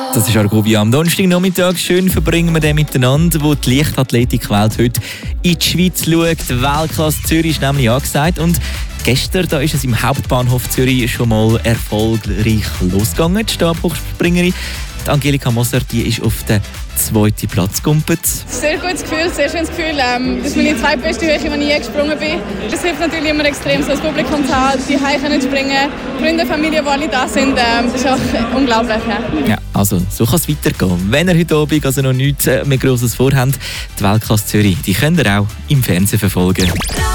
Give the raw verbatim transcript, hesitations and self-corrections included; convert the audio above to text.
Das ist Argovia am Donnerstagnachmittag. Schön verbringen wir den miteinander, wo die Leichtathletikwelt heute in die Schweiz schaut. Die Weltklasse Zürich ist nämlich angesagt. Und gestern da ist es im Hauptbahnhof Zürich schon mal erfolgreich losgegangen. Die Stabhochspringerin die Angelika Moser, die ist auf den zweiten Platz gekommen. Sehr gutes Gefühl, sehr schönes Gefühl. Ähm, das ist meine zweitbeste Höhe, die ich je gesprungen bin. Das hilft natürlich immer extrem, so das Publikum zu haben, die Hause können springen, Freunde, Familie, die alle da sind. Ähm, das ist auch unglaublich. Ja. Ja, also so kann es weitergehen. Wenn ihr heute Abend also noch nichts mehr Grosses vorhabt, die Weltklasse Zürich, die könnt ihr auch im Fernsehen verfolgen.